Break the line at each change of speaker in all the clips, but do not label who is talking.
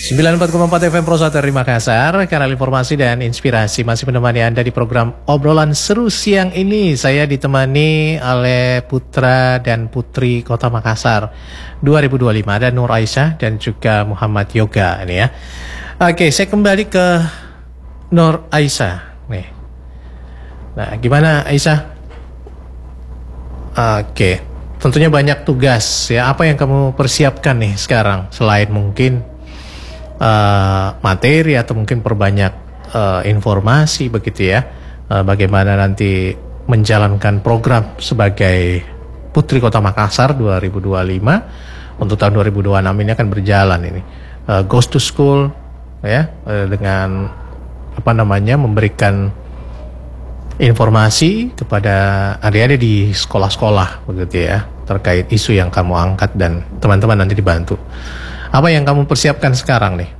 94,4 FM Pro Sater di Makassar, kanal informasi dan inspirasi masih menemani Anda di program Obrolan Seru siang ini. Saya ditemani oleh putra dan putri Kota Makassar 2025, ada Nur Aisyah dan juga Muhammad Yoga ini ya. Oke, saya kembali ke Nur Aisyah nih. Nah, gimana Aisyah? Oke, tentunya banyak tugas ya. Apa yang kamu persiapkan nih sekarang selain mungkin materi atau mungkin perbanyak informasi begitu ya, bagaimana nanti menjalankan program sebagai Putri Kota Makassar 2025 untuk tahun 2026 ini akan berjalan ini Goes to School ya, dengan memberikan informasi kepada adik-adik di sekolah-sekolah begitu ya, terkait isu yang kamu angkat dan teman-teman nanti dibantu. Apa yang kamu persiapkan sekarang nih?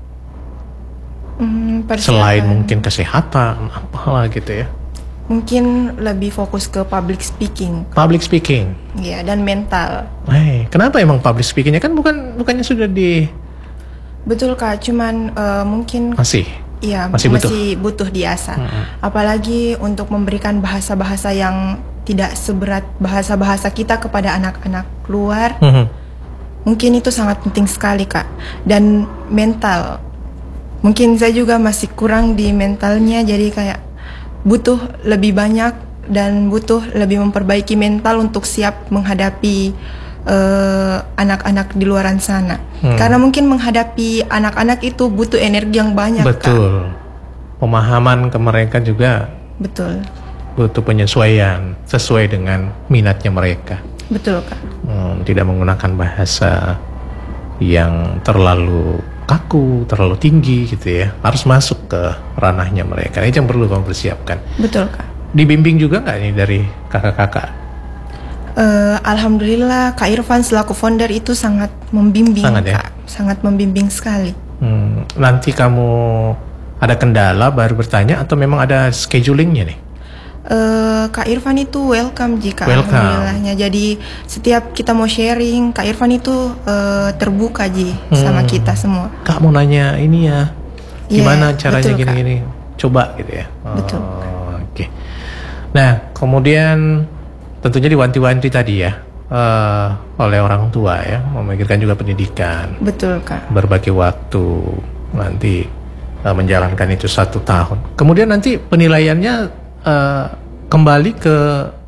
Selain mungkin kesehatan, apalah gitu ya?
Mungkin lebih fokus ke public speaking.
Public speaking?
Iya, dan mental.
Kenapa emang public speakingnya kan bukannya sudah di...
Betul Kak, cuman mungkin... Masih butuh diasah. Apalagi untuk memberikan bahasa-bahasa yang tidak seberat bahasa-bahasa kita kepada anak-anak luar. Mungkin itu sangat penting sekali Kak. Dan mental, mungkin saya juga masih kurang di mentalnya, jadi kayak butuh lebih banyak dan butuh lebih memperbaiki mental untuk siap menghadapi anak-anak di luaran sana. Karena mungkin menghadapi anak-anak itu butuh energi yang banyak.
Betul Kak. Pemahaman ke mereka juga. Betul. Butuh penyesuaian sesuai dengan minatnya mereka.
Betul Kak.
Tidak menggunakan bahasa yang terlalu kaku, terlalu tinggi gitu ya. Harus masuk ke ranahnya mereka. Itu yang perlu kamu persiapkan.
Betul Kak.
Dibimbing juga nggak nih dari kakak-kakak?
Alhamdulillah Kak Irfan selaku founder itu sangat membimbing. Sangat membimbing sekali.
Nanti kamu ada kendala baru bertanya atau memang ada schedulingnya nih?
Kak Irfan itu welcome jika alhamdulillahnya. Jadi setiap kita mau sharing, Kak Irfan itu terbuka sama kita semua. Kak
mau nanya ini ya, gimana caranya gini-gini, coba gitu ya.
Betul.
Oke. Nah, kemudian tentunya diwanti-wanti tadi ya oleh orang tua ya, memikirkan juga pendidikan.
Betul Kak.
Berbagi waktu nanti menjalankan itu 1 tahun. Kemudian nanti penilaiannya kembali ke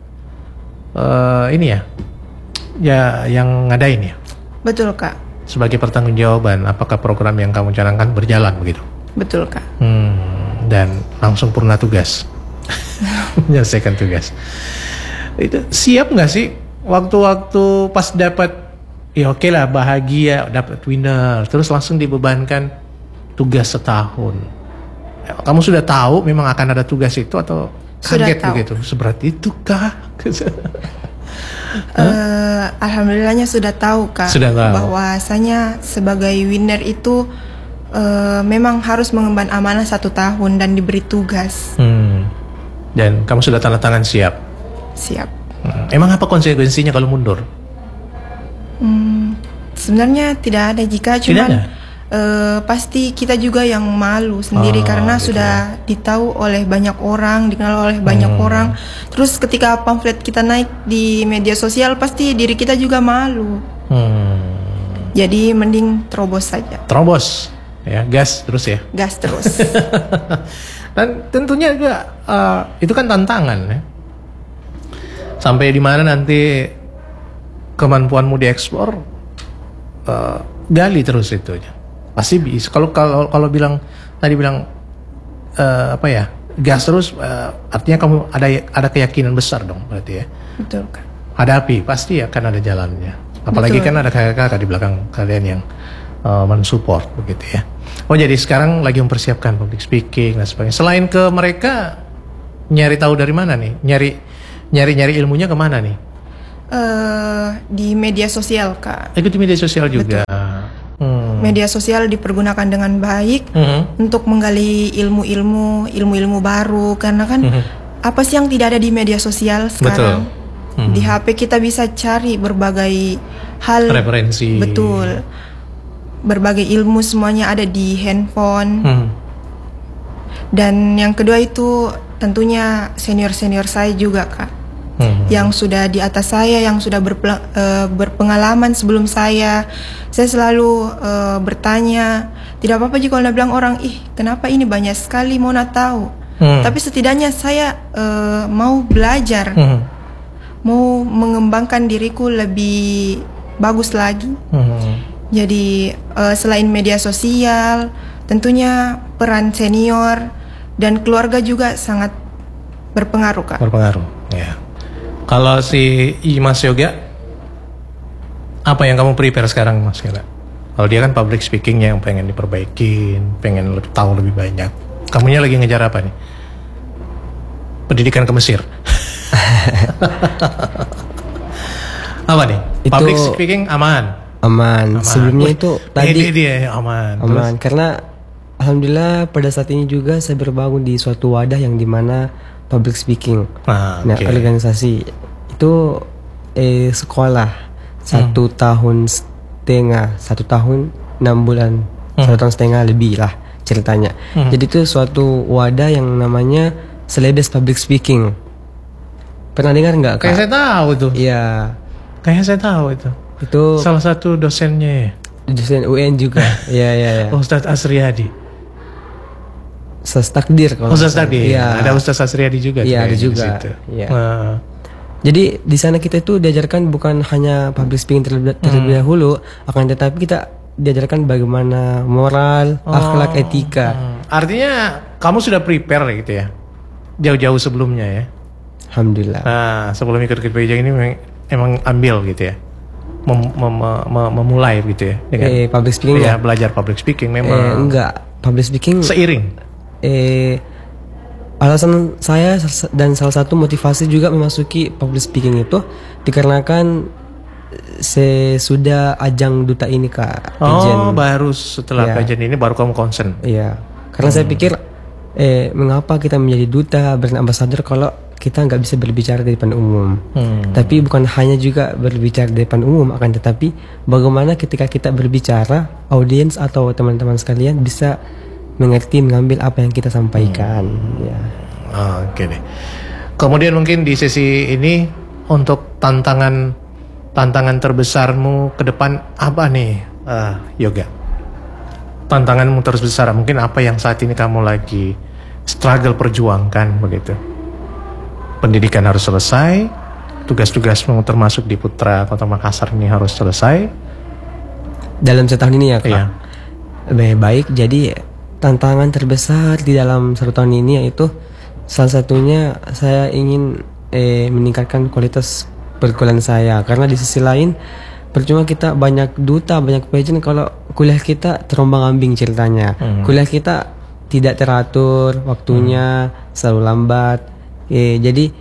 ini ya yang ngadain ya.
Betul Kak.
Sebagai pertanggungjawaban apakah program yang kamu canangkan berjalan begitu.
Betul Kak.
Dan langsung purna tugas, menyelesaikan tugas. Itu siap nggak sih waktu-waktu pas dapat ya oke lah, bahagia dapat winner, terus langsung dibebankan tugas setahun. Kamu sudah tahu memang akan ada tugas itu atau kaget begitu? Seberat itu kah?
Alhamdulillahnya sudah tahu Kak.
Sudah tahu.
Bahwasanya sebagai winner itu memang harus mengemban amanah 1 tahun dan diberi tugas.
Dan kamu sudah tanda tangan siap?
Siap.
Emang apa konsekuensinya kalau mundur?
Sebenarnya tidak ada cuman pasti kita juga yang malu sendiri karena gitu sudah ditahu oleh banyak orang, dikenal oleh banyak orang. Terus ketika pamflet kita naik di media sosial pasti diri kita juga malu. Jadi mending terobos saja.
Terobos ya, gas terus ya.
Gas terus.
Dan tentunya juga itu kan tantangan ya. Sampai di mana nanti kemampuanmu dieksplor, gali terus itu aja. Pasti bisa. Kalau bilang gas terus, artinya kamu ada keyakinan besar dong berarti ya.
Betul Kak.
Hadapi, pasti akan ada jalannya. Apalagi kan ada kakak-kakak di belakang kalian yang mensupport begitu ya. Jadi sekarang lagi mempersiapkan public speaking dan sebagainya. Selain ke mereka, nyari tahu dari mana nih? Nyari ilmunya kemana nih?
Di media sosial Kak.
Ikut di media sosial juga.
Media sosial dipergunakan dengan baik untuk menggali ilmu-ilmu baru, karena kan apa sih yang tidak ada di media sosial sekarang? Betul. Di HP kita bisa cari berbagai hal.
Referensi.
Betul. berbagai ilmu semuanya ada di handphone. Dan yang kedua itu tentunya senior-senior saya juga, Kak. Yang sudah di atas saya, yang sudah berpengalaman sebelum saya selalu bertanya. Tidak apa-apa jika Anda bilang orang, kenapa ini banyak sekali, mau tahu. Tapi setidaknya saya mau belajar, mau mengembangkan diriku lebih bagus lagi. Jadi selain media sosial, tentunya peran senior dan keluarga juga sangat berpengaruh, Kak.
Berpengaruh, ya. Kalau si Mas Yoga, apa yang kamu prepare sekarang, Mas Yoga? Kalau dia kan public speakingnya yang pengen diperbaikin, pengen tahu lebih banyak. Kamunya lagi ngejar apa nih? Pendidikan ke Mesir. Apa nih? Itu public speaking aman.
Sebelumnya itu tadi
dia aman.
Terus? Karena alhamdulillah pada saat ini juga saya berbangun di suatu wadah yang dimana public speaking. Organisasi itu sekolah 1 tahun setengah, 1 tahun 6 bulan, 1 tahun setengah lebih lah ceritanya. Jadi itu suatu wadah yang namanya Selebes Public Speaking. Pernah dengar nggak, Kak?
Kayak saya tahu tuh.
Iya.
Kayak saya tahu itu.
Itu
salah satu dosennya ya.
Dosen UN juga. Iya.
Ustadz Asriyadi.
Ustadz Takdir kalau.
Ustadz Takdir.
Ya.
Ada Ustadz Asriyadi juga.
Iya, ada juga.
Ya.
Jadi di sana kita itu diajarkan bukan hanya public speaking terlebih dahulu, akan tetapi kita diajarkan bagaimana moral, akhlak, etika.
Artinya kamu sudah prepare gitu ya, jauh-jauh sebelumnya ya.
Alhamdulillah.
Nah, sebelum ikut gereja ini emang ambil gitu ya, memulai gitu ya dengan
public speaking
ya, belajar public speaking memang.
Enggak, public speaking
seiring.
Alasan saya dan salah satu motivasi juga memasuki public speaking itu dikarenakan sesudah ajang duta ini, Kak.
Baru setelah kajian ini baru kamu concern.
Iya. Karena saya pikir mengapa kita menjadi duta, brand ambassador kalau kita nggak bisa berbicara di depan umum. Tapi bukan hanya juga berbicara di depan umum, akan tetapi bagaimana ketika kita berbicara, audiens atau teman-teman sekalian bisa mengerti, mengambil apa yang kita sampaikan.
Oke deh. Kemudian mungkin di sesi ini untuk tantangan terbesarmu ke depan apa nih, Yoga? Tantanganmu terbesar mungkin apa yang saat ini kamu lagi struggle perjuangkan begitu? Pendidikan harus selesai, tugas-tugasmu termasuk di Putra Kota Makassar ini harus selesai.
Dalam setahun ini ya, Kak. Iya. Baik, jadi tantangan terbesar di dalam 1 tahun ini yaitu salah satunya saya ingin meningkatkan kualitas perkuliahan saya, karena di sisi lain percuma kita banyak duta, banyak pageant kalau kuliah kita terombang-ambing ceritanya. Kuliah kita tidak teratur waktunya, selalu lambat. Jadi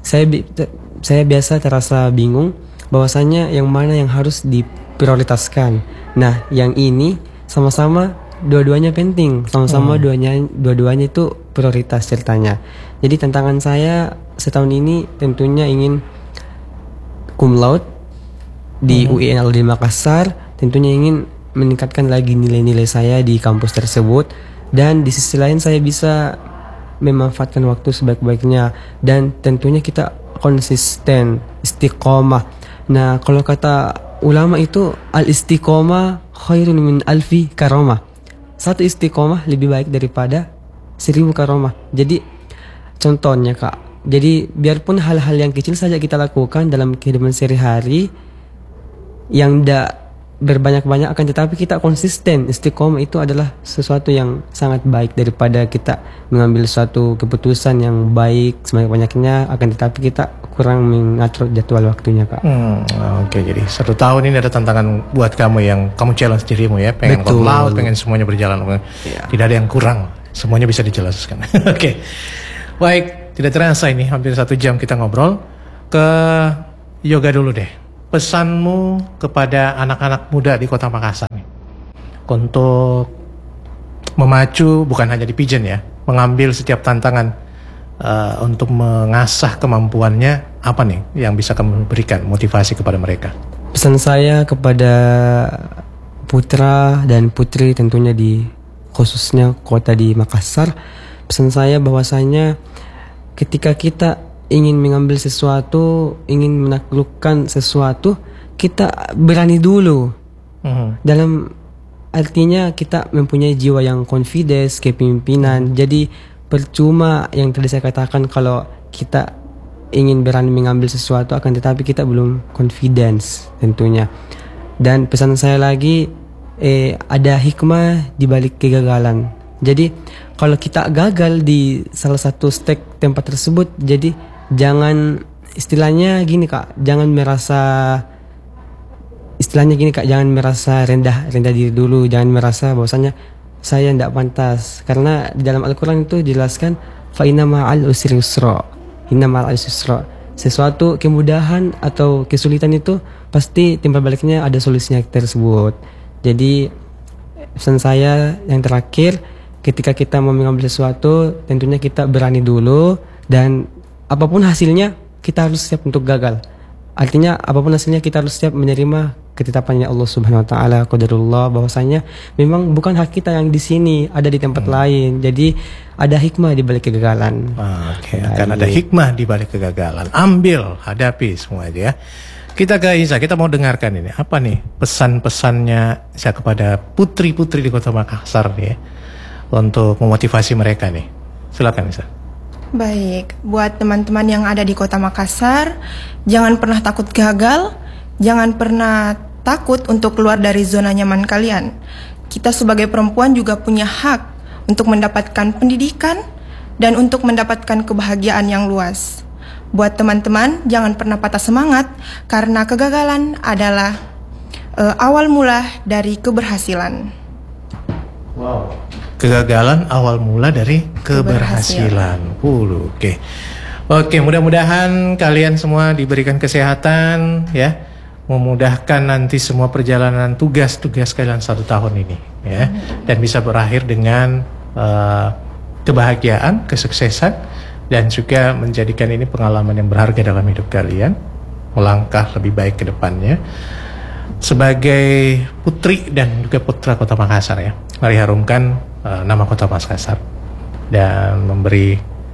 saya biasa terasa bingung bahwasanya yang mana yang harus diprioritaskan. Nah, yang ini sama-sama dua-duanya penting, sama-sama dua-duanya itu prioritas ceritanya. Jadi tantangan saya setahun ini tentunya ingin cum laude di UIN Al-Udin Makassar, tentunya ingin meningkatkan lagi nilai-nilai saya di kampus tersebut, dan di sisi lain saya bisa memanfaatkan waktu sebaik-baiknya, dan tentunya kita konsisten, istiqomah. Nah, kalau kata ulama itu al-istiqomah khairun min alfi karamah. 1 istiqomah lebih baik daripada 1000 karomah. Jadi contohnya, Kak, jadi biarpun hal-hal yang kecil saja kita lakukan dalam kehidupan sehari-hari yang tidak berbanyak-banyak, akan tetapi kita konsisten, istiqomah itu adalah sesuatu yang sangat baik daripada kita mengambil suatu keputusan yang baik sebanyak-banyaknya, akan tetapi kita kurang mengatur jadwal waktunya, Kak.
Oke, jadi 1 tahun ini ada tantangan buat kamu yang kamu challenge dirimu ya, pengen cum laude, pengen semuanya berjalan, tidak ada yang kurang, semuanya bisa dijelaskan. Oke, baik, tidak terasa ini hampir 1 jam kita ngobrol. Ke Yoga dulu deh, pesanmu kepada anak-anak muda di Kota Makassar nih, untuk memacu bukan hanya di pigeon ya, mengambil setiap tantangan untuk mengasah kemampuannya, apa nih yang bisa kamu berikan motivasi kepada mereka?
Pesan saya kepada putra dan putri tentunya di khususnya kota di Makassar, pesan saya bahwasanya ketika kita ingin mengambil sesuatu, ingin menaklukkan sesuatu, kita berani dulu. Dalam artinya kita mempunyai jiwa yang confidence, kepemimpinan. Jadi percuma yang tadi saya katakan kalau kita ingin berani mengambil sesuatu akan tetapi kita belum confidence tentunya. Dan pesan saya lagi, ada hikmah di balik kegagalan. Jadi kalau kita gagal di salah satu step tempat tersebut, jadi jangan istilahnya gini Kak, jangan merasa rendah diri dulu, jangan merasa bahwasanya saya tidak pantas, karena di dalam Al-Quran itu dijelaskan fa inna ma'al usri yusra, inna ma'al usri yusra. Sesuatu kemudahan atau kesulitan itu pasti timbal baliknya ada solusinya tersebut. Jadi pesan saya yang terakhir, ketika kita mau mengambil sesuatu tentunya kita berani dulu, dan apapun hasilnya kita harus siap untuk gagal. Artinya apapun hasilnya kita harus siap menerima ketetapannya Allah Subhanahu wa taala, qadarullah, bahwasanya memang bukan hak kita yang di sini, ada di tempat lain. Jadi ada hikmah di balik kegagalan.
Oke, akan ada hikmah di balik kegagalan. Ambil, hadapi semua aja ya. Kita ke Isa, kita mau dengarkan ini. Apa nih pesan-pesannya Isa kepada putri-putri di Kota Makassar nih ya, untuk memotivasi mereka nih. Silakan Isa.
Baik, buat teman-teman yang ada di Kota Makassar, jangan pernah takut gagal, jangan pernah takut untuk keluar dari zona nyaman kalian. Kita sebagai perempuan juga punya hak untuk mendapatkan pendidikan dan untuk mendapatkan kebahagiaan yang luas. Buat teman-teman, jangan pernah patah semangat, karena kegagalan adalah awal mula dari keberhasilan.
Wow. Kegagalan awal mula dari keberhasilan. Oke. Oke, mudah-mudahan kalian semua diberikan kesehatan ya, memudahkan nanti semua perjalanan tugas-tugas kalian 1 tahun ini ya, dan bisa berakhir dengan kebahagiaan, kesuksesan, dan juga menjadikan ini pengalaman yang berharga dalam hidup kalian, melangkah lebih baik ke depannya sebagai putri dan juga putra Kota Makassar ya. Mari harumkan nama Kota Makassar dan memberi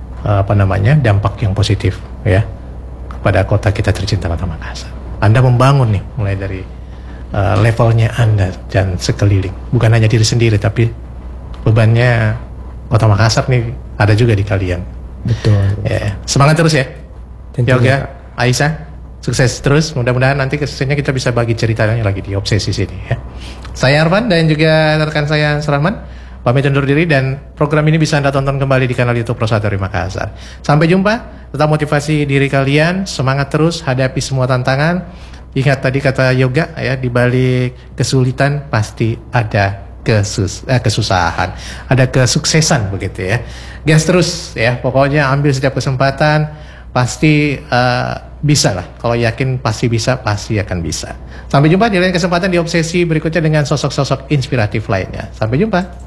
dampak yang positif ya kepada kota kita tercinta, Kota Makassar. Anda membangun nih mulai dari levelnya Anda dan sekeliling, bukan hanya diri sendiri, tapi bebannya Kota Makassar nih ada juga di kalian.
Betul.
Ya, semangat terus ya. Yoga, Aisyah, sukses terus. Mudah-mudahan nanti kesuksesnya kita bisa bagi ceritanya lagi di Obsesi sini ya. Saya Arfan dan juga rekan saya Surahman pamit undur diri, dan program ini bisa Anda tonton kembali di kanal YouTube Pro 1 Makassar. Sampai jumpa, tetap motivasi diri kalian, semangat terus hadapi semua tantangan. Ingat tadi kata Yoga ya, di balik kesulitan pasti ada kesusahan, ada kesuksesan begitu ya. Gas terus ya, pokoknya ambil setiap kesempatan, pasti bisa lah. Kalau yakin pasti bisa, pasti akan bisa. Sampai jumpa di lain kesempatan di Obsesi berikutnya dengan sosok-sosok inspiratif lainnya. Sampai jumpa.